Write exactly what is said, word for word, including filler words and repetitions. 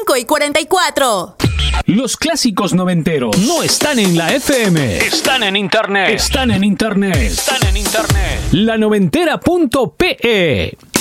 cinco y cuarenta y cuatro. Los clásicos noventeros no están en la F M. Están en internet. Están en internet. Están en internet. La noventera punto pe.